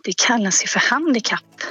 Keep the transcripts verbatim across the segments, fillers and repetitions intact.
Det kallas ju för handikapp.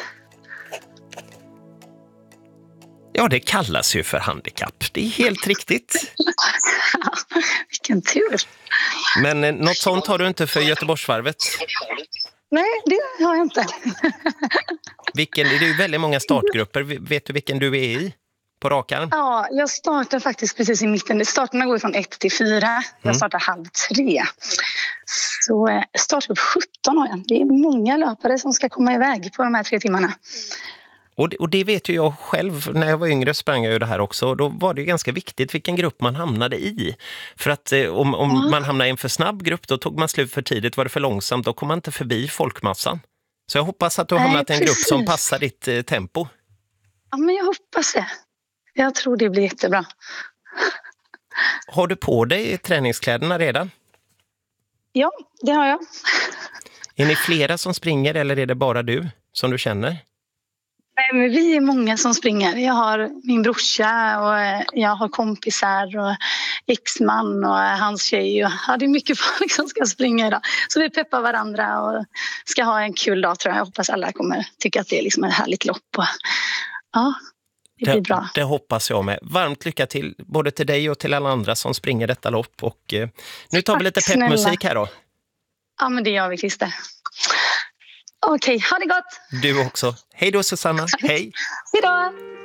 Ja, det kallas ju för handikapp. Det är helt riktigt. Ja, vilken tur. Men eh, något sånt har du inte för Göteborgsvarvet? Nej, det har jag inte. Vilken, det är ju väldigt många startgrupper. Vet du vilken du är i på rak arm? Ja, jag startar faktiskt precis i mitten. Starterna går från ett till fyra. Jag startar halv tre. Så startgrupp sjutton har jag. Det är många löpare som ska komma iväg på de här tre timmarna. Och det, och det vet ju jag själv, när jag var yngre sprang jag ju det här också. Då var det ju ganska viktigt vilken grupp man hamnade i. För att eh, om, om ja. man hamnade i en för snabb grupp, då tog man slut för tidigt. Var det för långsamt, då kom man inte förbi folkmassan. Så jag hoppas att du har hamnat i en grupp som passar ditt eh, tempo. Ja, men jag hoppas det. Jag tror det blir jättebra. Har du på dig träningskläderna redan? Ja, det har jag. Är ni flera som springer eller är det bara du som du känner? Nej, men vi är många som springer. Jag har min brorsa och jag har kompisar och exman och hans tjej. Och, ja, det är mycket folk som ska springa idag. Så vi peppar varandra och ska ha en kul dag, tror jag. Jag hoppas alla kommer tycka att det är liksom ett härligt lopp. Och, ja, det blir det, bra. Det hoppas jag med. Varmt lycka till både till dig och till alla andra som springer detta lopp. Och, eh, nu tar vi lite peppmusik här då. Ja, men det gör vi, Christer. Okej, ha det gott! Du också. Hej då, Susanna. Hej! Hej då!